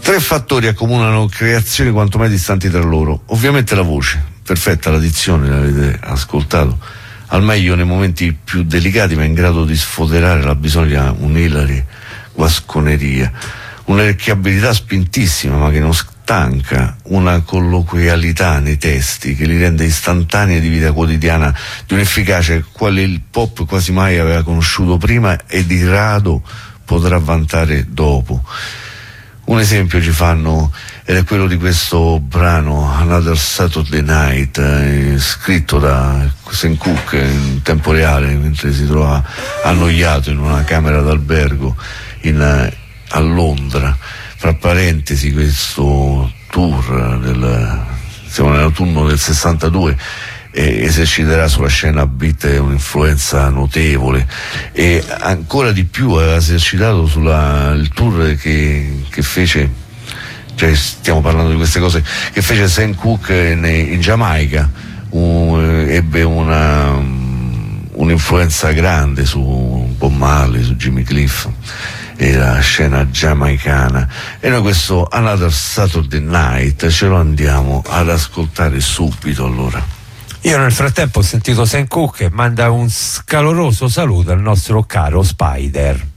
Tre fattori accomunano creazioni quanto mai distanti tra loro. Ovviamente la voce, perfetta la dizione, l'avete ascoltato, al meglio nei momenti più delicati, ma in grado di sfoderare la bisogna un'ilari guasconeria, un'orecchiabilità spintissima ma che non stanca, una colloquialità nei testi che li rende istantanei di vita quotidiana, di un'efficacia quale il pop quasi mai aveva conosciuto prima e di rado potrà vantare dopo. Un esempio ci fanno, ed è quello di questo brano Another Saturday Night, scritto da Sam Cooke in tempo reale mentre si trova annoiato in una camera d'albergo a Londra. Fra parentesi, questo tour siamo nell'autunno del 62, eserciterà sulla scena beat un'influenza notevole, e ancora di più aveva esercitato il tour che fece, cioè stiamo parlando di queste cose, che fece Sam Cooke in Giamaica. Ebbe un'influenza grande su Bob Marley, su Jimmy Cliff e la scena giamaicana, e noi questo Another Saturday Night ce lo andiamo ad ascoltare subito. Allora, io nel frattempo ho sentito Sam Cooke e manda un caloroso saluto al nostro caro Spider.